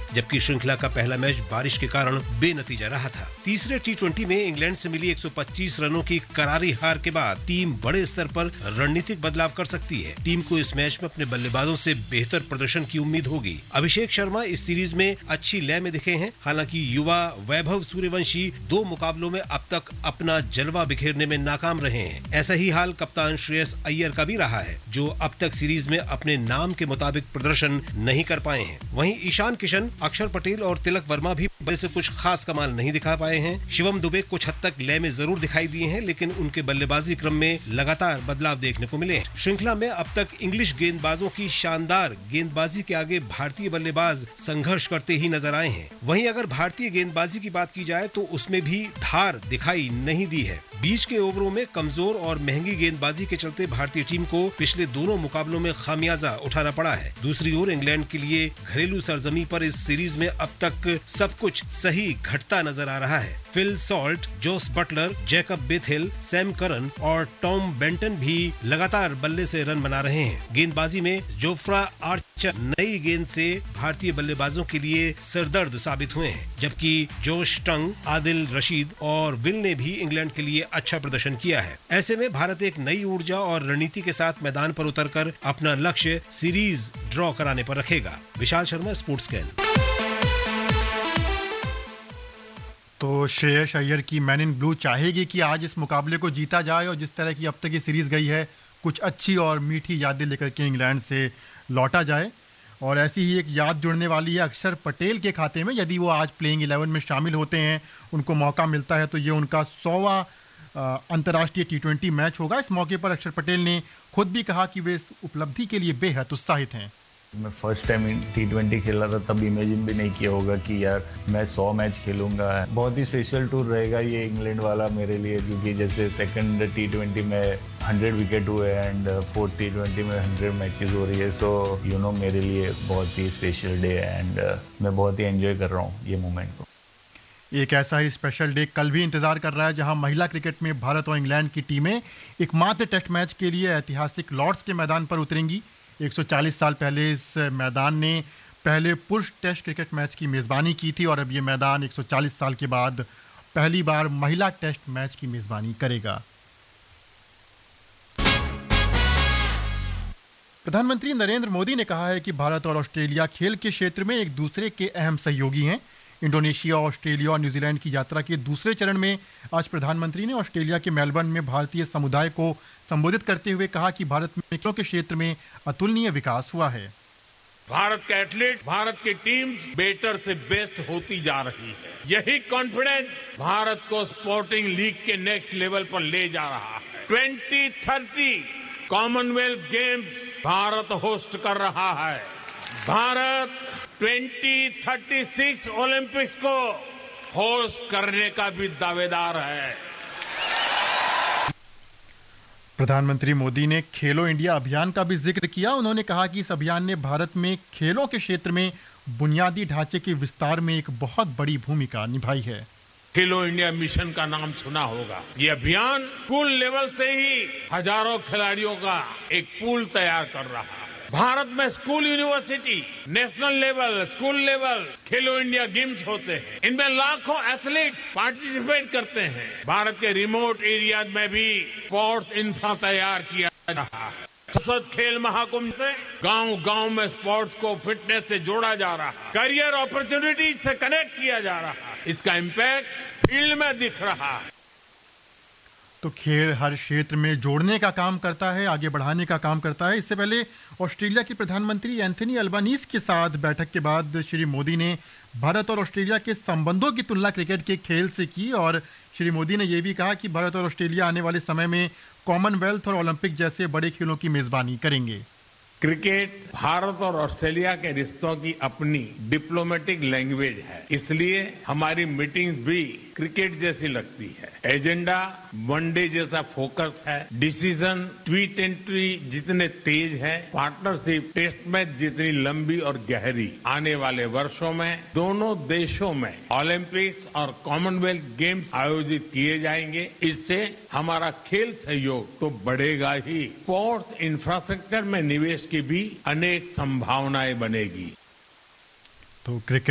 जबकि श्रृंखला का पहला मैच बारिश के कारण बेनतीजा रहा था। तीसरे T20 में इंग्लैंड से मिली 125 रनों की करारी हार के बाद टीम बड़े स्तर पर रणनीतिक बदलाव कर सकती है। टीम को इस मैच में अपने बल्लेबाजों से बेहतर प्रदर्शन की उम्मीद होगी। अभिषेक शर्मा इस सीरीज में अच्छी लय में दिखे हैं। हालांकि युवा वैभव सूर्यवंशी 2 मुकाबलों में अब तक अपना जलवा बिखेरने में नाकाम रहे हैं। ऐसा ही हाल कप्तान श्रेयस अय्यर का भी रहा है, जो अब तक सीरीज में अपने नाम के मुताबिक प्रदर्शन नहीं कर पाए हैं। वहीं ईशान किशन, अक्षर पटेल और तिलक वर्मा भी से कुछ खास कमाल नहीं दिखा पाए हैं। शिवम दुबे कुछ हद तक लय में जरूर दिखाई दिए हैं, लेकिन उनके बल्लेबाजी क्रम में लगातार बदलाव देखने को मिले हैं। श्रृंखला में अब तक इंग्लिश गेंदबाजों की शानदार गेंदबाजी के आगे भारतीय बल्लेबाज संघर्ष करते ही नजर आए हैं। वहीं अगर भारतीय गेंदबाजी की बात की जाए तो उसमें भी धार दिखाई नहीं दी है। बीच के ओवरों में कमजोर और महंगी गेंदबाजी के चलते भारतीय टीम को पिछले दोनों मुकाबलों में खामियाजा उठाना पड़ा है। दूसरी ओर इंग्लैंड के लिए घरेलू सरजमी पर इस सीरीज में अब तक सब कुछ सही घटता नजर आ रहा है। Phil Salt, Jos Buttler, Jacob Bethell, Sam Curran और टॉम बेंटन भी लगातार बल्ले से रन बना रहे हैं। गेंदबाजी में जोफ्रा आर्चर नई गेंद से भारतीय बल्लेबाजों के लिए सरदर्द साबित हुए हैं, जबकि जोश टंग, आदिल रशीद और विल ने भी इंग्लैंड के लिए अच्छा प्रदर्शन किया है। ऐसे में भारत एक नई ऊर्जा और रणनीति के साथ मैदान पर उतरकर अपना लक्ष्य सीरीज ड्रॉ कराने पर रखेगा। Vishal Sharma, sports can. तो श्रेयस अय्यर की मैन इन ब्लू चाहेगी कि आज इस मुकाबले को जीता जाए और जिस तरह की अब तक ये सीरीज गई है, कुछ अच्छी और मीठी यादें लेकर के इंग्लैंड से लौटा जाए। और ऐसी ही एक याद जुड़ने वाली है अक्षर पटेल के खाते में। यदि वो आज प्लेइंग 11 में शामिल होते हैं, उनको मौका मिलता है, तो ये उनका 100वां अंतर्राष्ट्रीय T20 मैच होगा। इस मौके पर अक्षर पटेल ने खुद भी कहा कि वे इस उपलब्धि के लिए बेहद उत्साहित हैं। मैं फर्स्ट टाइम T20 खेला था, तब इमेजिन भी नहीं किया होगा कि यार मैं 100 मैच खेलूंगा। बहुत ही स्पेशल टूर रहेगा ये इंग्लैंड वाला मेरे लिए, क्योंकि जैसे सेकंड T20 में 100 विकेट हुए एंड फोर्थ T20 में 100 मैचेस हो रही है। सो यू नो मेरे लिए बहुत ही स्पेशल डे है एंड मैं बहुत ही एंजॉय कर रहा हूँ ये मोमेंट को। एक ऐसा ही स्पेशल डे कल भी इंतजार कर रहा है, जहां महिला क्रिकेट में भारत और इंग्लैंड की टीमें एकमात्र टेस्ट मैच के लिए ऐतिहासिक लॉर्ड्स के मैदान पर उतरेंगी। 140 साल पहले इस मैदान ने पहले पुरुष टेस्ट क्रिकेट मैच की मेज़बानी की थी और अब ये मैदान 140 साल के बाद पहली बार महिला टेस्ट मैच की मेज़बानी करेगा। प्रधानमंत्री नरेंद्र मोदी ने कहा है कि भारत और ऑस्ट्रेलिया खेल के क्षेत्र में एक दूसरे के अहम सहयोगी हैं। इंडोनेशिया, ऑस्ट्रेलिया और न्यूजीलैंड की यात्रा के दूसरे चरण में आज प्रधानमंत्री ने ऑस्ट्रेलिया के मेलबर्न में भारतीय समुदाय को संबोधित करते हुए कहा कि भारत में खेलों के क्षेत्र में अतुलनीय विकास हुआ है। भारत के एथलीट, भारत की टीम बेटर से बेस्ट होती जा रही है। यही कॉन्फिडेंस भारत को स्पोर्टिंग लीग के नेक्स्ट लेवल पर ले जा रहा है। 2030 कॉमनवेल्थ गेम्स भारत होस्ट कर रहा है। भारत 2036 ओलंपिक्स को होस्ट करने का भी दावेदार है। प्रधानमंत्री मोदी ने खेलो इंडिया अभियान का भी जिक्र किया। उन्होंने कहा कि इस अभियान ने भारत में खेलों के क्षेत्र में बुनियादी ढांचे के विस्तार में एक बहुत बड़ी भूमिका निभाई है। खेलो इंडिया मिशन का नाम सुना होगा। ये अभियान स्कूल लेवल से ही हजारों खिलाड़ियों का एक पूल तैयार कर रहा है। भारत में school, university, national level, school level खेलो इंडिया गेम्स होते हैं। इनमें लाखों एथलीट पार्टिसिपेट करते हैं। भारत के रिमोट एरिया में भी स्पोर्ट्स इंफ्रा तैयार किया जा रहा है। संसद खेल महाकुंभ से गांव-गांव में स्पोर्ट्स को फिटनेस से जोड़ा जा रहा है। करियर अपॉर्चुनिटीज से कनेक्ट किया जा रहा है। इसका इम्पैक्ट फील्ड में दिख रहा है। तो खेल हर क्षेत्र में जोड़ने का काम करता है, आगे बढ़ाने का काम करता है। इससे पहले ऑस्ट्रेलिया के प्रधानमंत्री एंथनी अल्बानीज के साथ बैठक के बाद श्री मोदी ने भारत और ऑस्ट्रेलिया के संबंधों की तुलना क्रिकेट के खेल से की और श्री मोदी ने यह भी कहा कि भारत और ऑस्ट्रेलिया आने वाले समय में कॉमनवेल्थ और ओलंपिक जैसे बड़े खेलों की मेजबानी करेंगे। क्रिकेट भारत और ऑस्ट्रेलिया के रिश्तों की अपनी डिप्लोमेटिक लैंग्वेज है, इसलिए हमारी मीटिंग्स भी क्रिकेट जैसी लगती है। एजेंडा वनडे जैसा फोकस है, डिसीजन T20 जितने तेज है, पार्टनरशिप टेस्ट मैच जितनी लंबी और गहरी। आने वाले वर्षों में दोनों देशों में ओलंपिक्स और कॉमनवेल्थ गेम्स आयोजित किए जाएंगे। इससे हमारा खेल सहयोग तो बढ़ेगा ही, स्पोर्ट्स इंफ्रास्ट्रक्चर में निवेश की भी अनेक संभावनाएं बनेगी। तो क्रिकेट